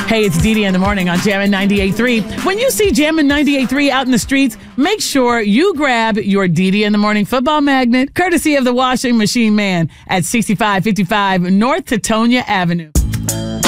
Hey, it's Dee Dee in the morning on Jammin' 98.3. When you see Jammin' 98.3 out in the streets, make sure you grab your Dee Dee in the morning football magnet, courtesy of the washing machine man at 6555 North Tetonia Avenue.